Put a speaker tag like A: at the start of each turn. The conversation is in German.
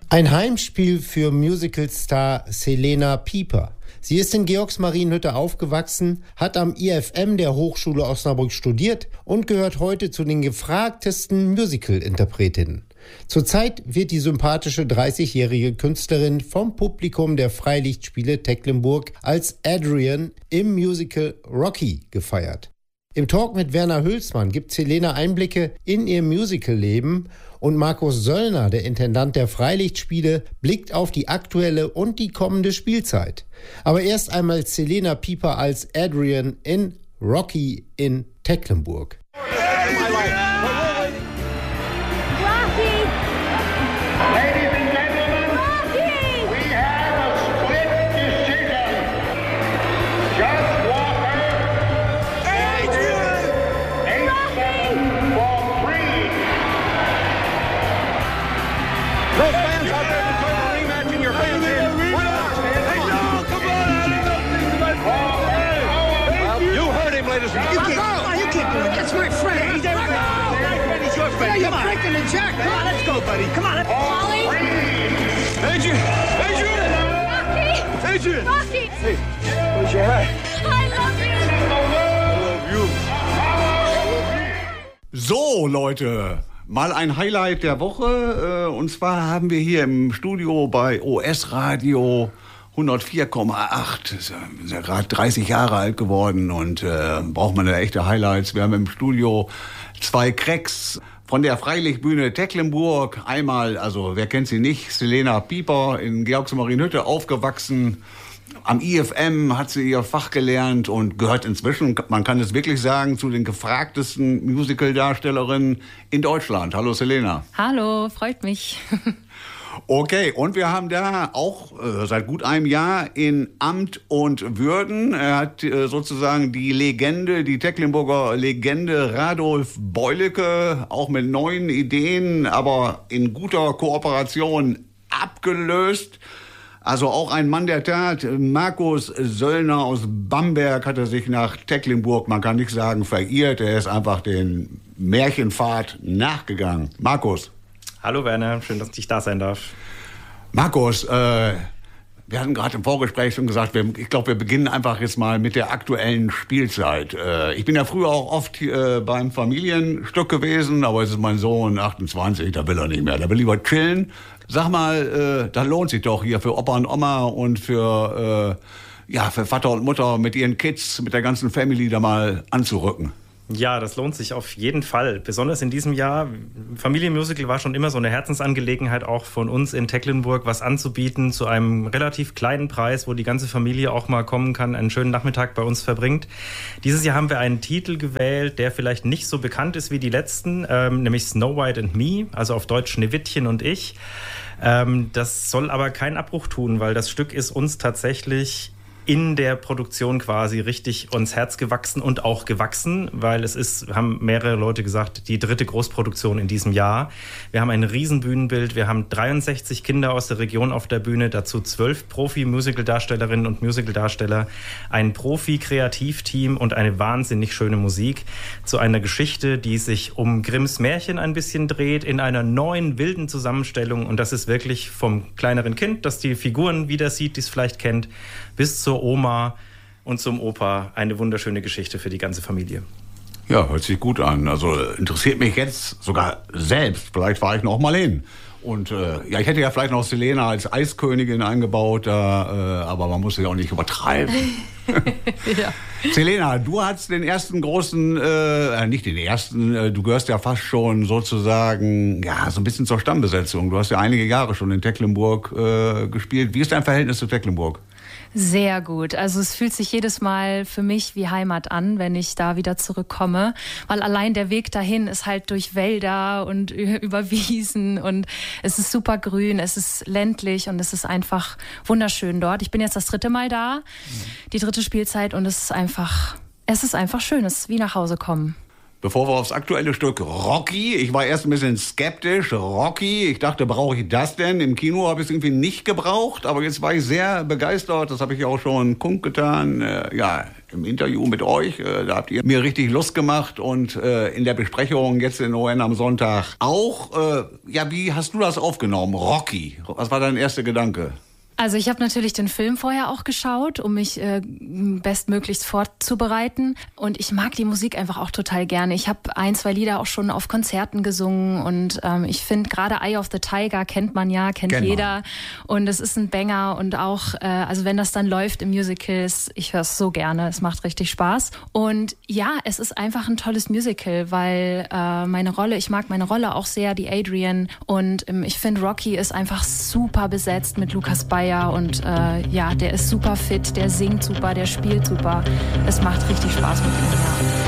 A: Ein Heimspiel für Musicalstar Selena Pieper. Sie ist in Georgsmarienhütte aufgewachsen, hat am IFM der Hochschule Osnabrück studiert und gehört heute zu den gefragtesten Musical-Interpretinnen. Zurzeit wird die sympathische 30-jährige Künstlerin vom Publikum der Freilichtspiele Tecklenburg als Adrian im Musical Rocky gefeiert. Im Talk mit Werner Hülsmann gibt Selena Einblicke in ihr Musical-Leben und Markus Söllner, der Intendant der Freilichtspiele, blickt auf die aktuelle und die kommende Spielzeit. Aber erst einmal Selena Pieper als Adrian in Rocky in Tecklenburg.
B: You're breaking the jack. Come on, let's go, buddy. Come on.
C: Molly?
B: Adrian!
C: Rocky!
B: Adrian!
C: Rocky!
B: Hey, where's your hat?
C: I love you!
B: I love you.
D: So, Leute, mal ein Highlight der Woche. Und zwar haben wir hier im Studio bei OS Radio 104,8. Ist ja gerade 30 Jahre alt geworden und braucht man da echte Highlights. Wir haben im Studio 2 Cracks von der Freilichtbühne Tecklenburg. Einmal, also wer kennt sie nicht, Selena Pieper in Georgsmarienhütte aufgewachsen. Am IFM hat sie ihr Fach gelernt und gehört inzwischen, man kann es wirklich sagen, zu den gefragtesten Musical-Darstellerinnen in Deutschland. Hallo Selena.
E: Hallo, freut mich.
D: Okay, und wir haben da auch seit gut einem Jahr in Amt und Würden, er hat sozusagen die Legende, die Tecklenburger Legende Radolf Beulicke, auch mit neuen Ideen, aber in guter Kooperation abgelöst. Also auch ein Mann der Tat, Markus Söllner aus Bamberg hat er sich nach Tecklenburg, man kann nicht sagen verirrt, er ist einfach den Märchenpfad nachgegangen. Markus.
F: Hallo Werner, schön, dass ich da sein darf. Markus,
D: wir hatten gerade im Vorgespräch schon gesagt, ich glaube, wir beginnen einfach jetzt mal mit der aktuellen Spielzeit. Ich bin ja früher auch oft beim Familienstück gewesen, aber jetzt ist mein Sohn 28, da will er nicht mehr, der will lieber chillen. Sag mal, da lohnt sich doch hier für Opa und Oma und für Vater und Mutter mit ihren Kids, mit der ganzen Family da mal anzurücken.
F: Ja, das lohnt sich auf jeden Fall. Besonders in diesem Jahr. Familienmusical war schon immer so eine Herzensangelegenheit auch von uns in Tecklenburg, was anzubieten zu einem relativ kleinen Preis, wo die ganze Familie auch mal kommen kann, einen schönen Nachmittag bei uns verbringt. Dieses Jahr haben wir einen Titel gewählt, der vielleicht nicht so bekannt ist wie die letzten, nämlich Snow White and Me, also auf Deutsch Schneewittchen und ich. Das soll aber keinen Abbruch tun, weil das Stück ist uns tatsächlich in der Produktion quasi richtig ans Herz gewachsen und auch gewachsen, weil es ist, haben mehrere Leute gesagt, die 3. Großproduktion in diesem Jahr. Wir haben ein Riesenbühnenbild, wir haben 63 Kinder aus der Region auf der Bühne, dazu 12 Profi-Musical-Darstellerinnen und Musical-Darsteller, ein Profi-Kreativteam und eine wahnsinnig schöne Musik zu einer Geschichte, die sich um Grimms Märchen ein bisschen dreht, in einer neuen, wilden Zusammenstellung, und das ist wirklich vom kleineren Kind, das die Figuren wieder sieht, die es vielleicht kennt, bis zur Oma und zum Opa eine wunderschöne Geschichte für die ganze Familie.
D: Ja, hört sich gut an. Also interessiert mich jetzt sogar selbst. Vielleicht fahre ich noch mal hin. Und ich hätte ja vielleicht noch Selena als Eiskönigin eingebaut, aber man muss sich auch nicht übertreiben. Ja. Selena, du hast den ersten großen, nicht den ersten, du gehörst ja fast schon sozusagen, ja, so ein bisschen zur Stammbesetzung. Du hast ja einige Jahre schon in Tecklenburg gespielt. Wie ist dein Verhältnis zu Tecklenburg?
E: Sehr gut. Also es fühlt sich jedes Mal für mich wie Heimat an, wenn ich da wieder zurückkomme, weil allein der Weg dahin ist halt durch Wälder und über Wiesen und es ist super grün, es ist ländlich und es ist einfach wunderschön dort. Ich bin jetzt das 3. Mal da, die 3. Spielzeit, und es ist einfach schön, es ist wie nach Hause kommen.
D: Bevor wir aufs aktuelle Stück Rocky, ich war erst ein bisschen skeptisch, Rocky, ich dachte, brauche ich das denn? Im Kino habe ich es irgendwie nicht gebraucht, aber jetzt war ich sehr begeistert, das habe ich auch schon kundgetan, im Interview mit euch, da habt ihr mir richtig Lust gemacht und in der Besprechung jetzt in ON am Sonntag auch. Wie hast du das aufgenommen, Rocky? Was war dein erster Gedanke?
E: Also ich habe natürlich den Film vorher auch geschaut, um mich bestmöglichst vorzubereiten. Und ich mag die Musik einfach auch total gerne. Ich habe 1, 2 Lieder auch schon auf Konzerten gesungen. Und ich finde gerade Eye of the Tiger kennt jeder. Und es ist ein Banger. Und auch, also wenn das dann läuft im Musical, ich höre es so gerne. Es macht richtig Spaß. Und ja, es ist einfach ein tolles Musical, weil ich mag meine Rolle auch sehr, die Adrian. Und ich finde, Rocky ist einfach super besetzt mit Lukas Bayer. Und der ist super fit, der singt super, der spielt super. Es macht richtig Spaß mit ihm, ja.